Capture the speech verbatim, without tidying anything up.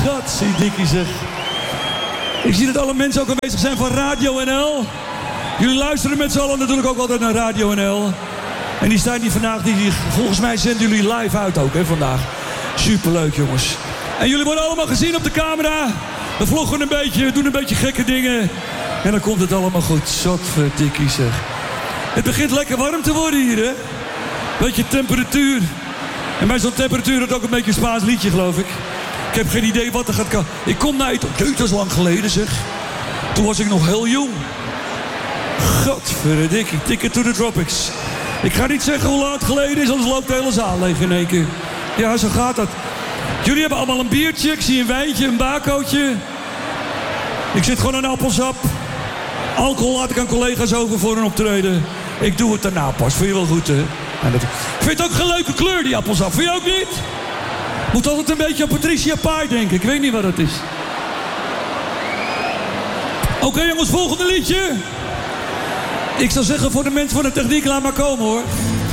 Godzidikkie zeg. Ik zie dat alle mensen ook aanwezig zijn van Radio N L. Jullie luisteren met z'n allen natuurlijk ook altijd naar Radio N L. En die staan hier vandaag, die, volgens mij zenden jullie live uit ook hè, vandaag. Superleuk jongens. En jullie worden allemaal gezien op de camera. We vloggen een beetje, we doen een beetje gekke dingen. En dan komt het allemaal goed. Zotverdikkie zeg. Het begint lekker warm te worden hier hè. Beetje temperatuur. En bij zo'n temperatuur is het ook een beetje een Spaans liedje geloof ik. Ik heb geen idee wat er gaat komen. Ik kom naar het... Jeet, dat is lang geleden zeg. Toen was ik nog heel jong. Godverdikkie. Ticket to the Tropics. Ik ga niet zeggen hoe lang het geleden is, anders loopt de hele zaal leeg in één keer. Ja, zo gaat dat. Jullie hebben allemaal een biertje. Ik zie een wijntje, een bakootje. Ik zit gewoon aan appelsap. Alcohol laat ik aan collega's over voor een optreden. Ik doe het daarna pas. Vind je wel goed, hè? En dat... Ik vind het ook geen leuke kleur, die appelsap. Vind je ook niet? Moet altijd een beetje aan Patricia Pai denken. Ik weet niet wat dat is. Oké, okay, jongens, volgende liedje. Ik zou zeggen voor de mensen van de techniek, laat maar komen, hoor.